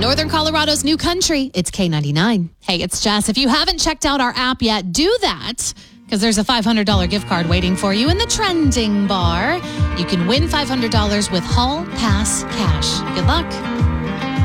Northern Colorado's new country, it's K99. Hey, it's Jess. If you haven't checked out our app yet, do that, because there's a $500 gift card waiting for you in the trending bar. You can win $500 with Hall Pass Cash. Good luck.